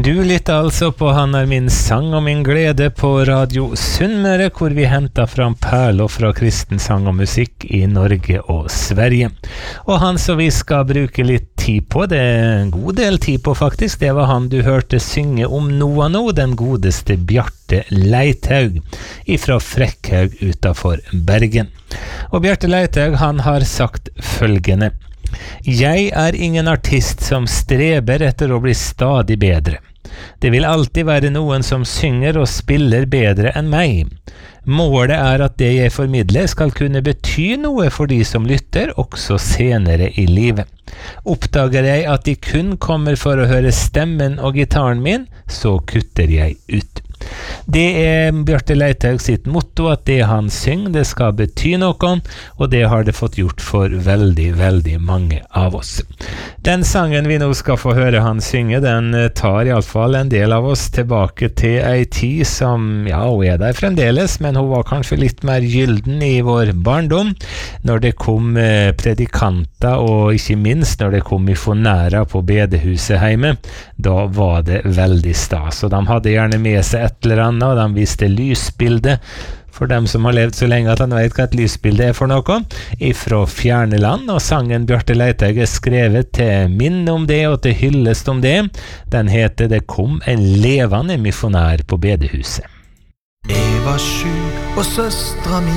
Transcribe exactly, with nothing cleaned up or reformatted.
Du lytter altså på Han er min sang og min glede på Radio Sunnmøre, hvor vi henter fram perler fra kristen sang og musikk i Norge og Sverige. Og han som vi skal bruke litt tid på, det er en god del tid på faktisk, det var han du hørte synge om Noa nå, den godeste Bjarte Leithaug, ifra Frekkhaug utenfor Bergen. Og Bjarte Leithaug, han har sagt følgende: Jeg er ingen artist som streber etter å bli stadig bedre. Det vil alltid være noen som synger og spiller bedre enn meg. Målet er at det jeg formidler skal kunne bety noe for de som lytter, også senere i livet. Oppdager jeg at de kun kommer for å høre stemmen og gitaren min, så kutter jeg ut. Det er Bjarte Leithaug sitt motto, at det han synger, det skal bety noe, og det har det fått gjort for veldig, veldig mange av oss. Den sangen vi nå skal få høre han synge, den tar i alle fall en del av oss tilbake til ei tid som, ja, hun er der fremdeles, men hun var kanskje litt mer gylden i vår barndom, når det kom predikanter, og ikke minst når det kom misjonærer på bedehuset hjemme. Da var det veldig stas, og de hadde gjerne med seg et eller annet, og de viste lysbilde for dem som har levd så lenge at de vet hva et lysbilde er for noe, ifra fjerne land. Og sangen Bjarte Leithaug er skrevet til minne om det og til hyllest om det. Den heter Det kom en levende misjonær på bedehuset. Jeg var sjuk, og søstra mi